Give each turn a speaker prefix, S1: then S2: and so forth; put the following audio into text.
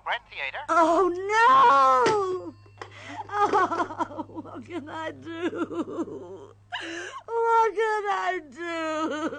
S1: Brent Theater.
S2: Oh, no! Oh, what can I do?